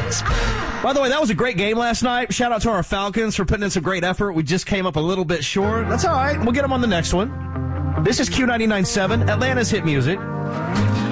By the way, that was a great game last night. Shout out to our Falcons for putting in some great effort. We just came up a little bit short. That's all right. We'll get them on the next one. This is Q99.7, Atlanta's hit music.